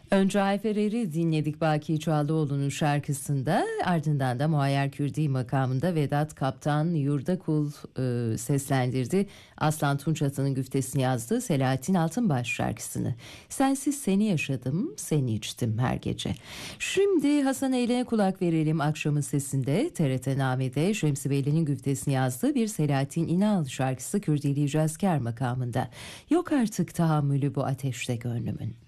Önce Ayfer Er'i dinledik Baki Çağlıoğlu'nun şarkısında, ardından da Muayyer Kürdi makamında Vedat Kaptan Yurdakul seslendirdi. Aslan Tunçatı'nın güftesini yazdığı Selahattin Altınbaş şarkısını. Sensiz seni yaşadım, seni içtim her gece. Şimdi Hasan Eyle'ye kulak verelim. Akşamın Sesi'nde TRT Name'de Şemsi Belli'nin güftesini yazdığı bir Selahattin İnal şarkısı Kürdili Cazker makamında. Yok artık tahammülü bu ateşte gönlümün.